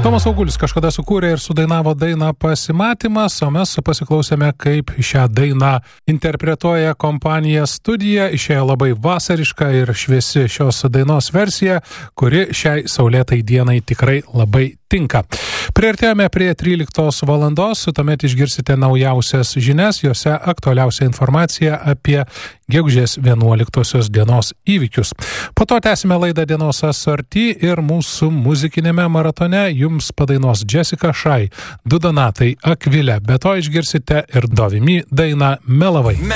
Tomas Augulis kažkada sukūrė ir sudainavo dainą Pasimatymas, o mes pasiklausėme, kaip šią dainą interpretuoja kompanija Studija. Išėjo labai vasariška ir šviesi šios dainos versija, kuri šiai saulėtai dienai tikrai labai tinka. Priartėjome prie 13 valandos, tuomet išgirsite naujausias žinias, jose aktualiausia informacija apie gegužės 11 dienos įvykius. Po to tęsime laidą Dienos asorti ir mūsų muzikinėme maratone jums padainos Jessica Shy, du Donatai, Akvilė, be to išgirsite ir Dovimi dainą Melavai.